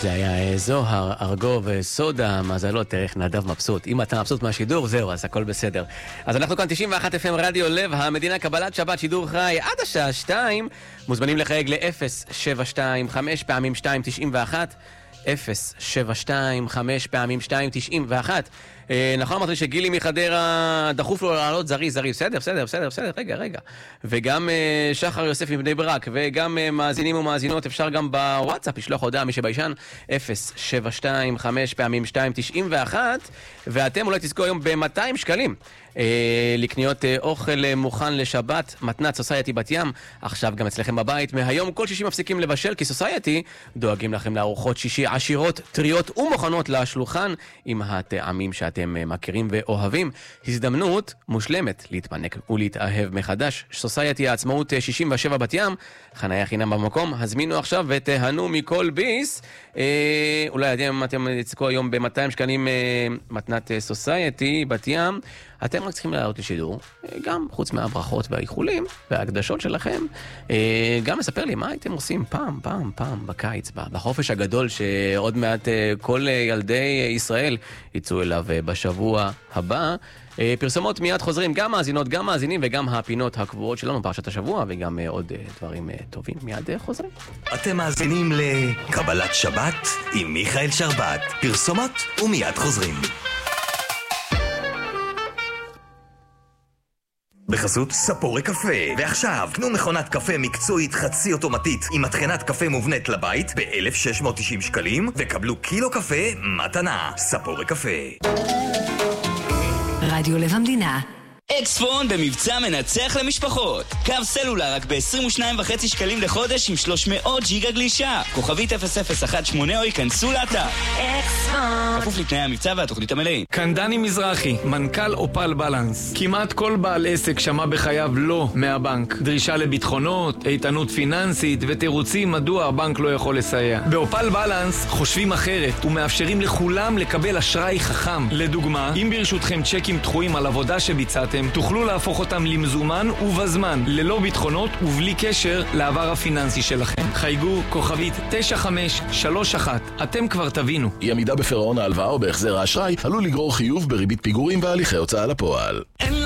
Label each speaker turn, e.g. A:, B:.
A: זה היה זוהר, ארגוב, סודה, מזלות, תאריך נדב מבסוט. אם אתה מבסוט מהשידור, זהו, אז הכל בסדר. אז אנחנו כאן 91 FM רדיו לב המדינה, קבלת שבת, שידור חי עד השעה 2. מוזמנים לחייג ל-072 5 פעמים 2 91 072 5 פעמים 2 91. נכון אמרתי שגילי מחדרה דחוף לו לעלות זריז, בסדר, רגע. וגם שחר יוסף מבני ברק, וגם מאזינים ומאזינות, אפשר גם בוואטסאפ לשלוח הודעה מי שביישן 072 5 פעמים 2 91, ואתם אולי תזכו היום ב-200 שקלים לקניות אוכל מוכן לשבת, מתנת סוסייטי בת ים, עכשיו גם אצלכם בבית. מהיום כל שישי מפסיקים לבשל, כי סוסייטי דואגים לכם לארוחות שישי עשירות, טריות ומוכנות לשולחן עם הטעמים שאתם מכירים ואוהבים. הזדמנות מושלמת להתפנק ולהתאהב מחדש. סוסייטי העצמאות 67 בת ים, חניה חינם במקום. הזמינו עכשיו ותהנו מכל ביס. אולי אתם תזכו היום ב-200 שקלים מתנת סוסייטי בת ים. אתם רק צריכים לעלות לשידור, גם חוץ מהברכות והאיחולים וההקדשות שלכם, גם מספר לי מה הייתם עושים פעם בקיץ, בחופש הגדול שעוד מעט כל ילדי ישראל יצאו אליו בשבוע הבא. פרסומות מיד חוזרים, גם מאזינות, גם מאזינים, וגם הפינות הקבועות שלנו, פרשת השבוע, וגם עוד דברים טובים מיד חוזרים.
B: אתם מאזינים לקבלת שבת עם מיכאל שרבט. פרסומות ומיד חוזרים. בחסות ספורי קפה. ועכשיו, קנו מכונת קפה מקצועית חצי אוטומטית עם מטחנת קפה מובנית לבית ב-1,690 שקלים, וקבלו קילו קפה מתנה. ספורי קפה.
C: רדיו לב המדינה.
D: אקספון במבצע מנצח למשפחות. קו סלולר רק ב-22.5 שקלים לחודש עם 300 ג'יגה גלישה. כוכבית 0018 או ייכנסו לאתר. אקספון. כפוף לתנאי המבצע והתוכנית המלאים.
E: כאן דני מזרחי, מנכ"ל אופל בלנס. כמעט כל בעל עסק שמע בחייו לא מהבנק. דרישה לביטחונות, איתנות פיננסית ותירוצים מדוע הבנק לא יכול לסייע. באופל בלנס חושבים אחרת ומאפשרים לכולם לקבל אשראי חכם. לדוגמה, אם ברשותכם צ'קים דחויים על עבודה שביצעתם, תוכלו להפוך אותם למזומן ובזמן, ללא ביטחונות ובלי קשר לעבר הפיננסי שלכם. חייגו כוכבית 9531. אתם כבר תבינו.
F: אי עמידה בפירעון ההלוואה או בהחזר האשראי עלול לגרור חיוב בריבית פיגורים והליכי הוצאה לפועל.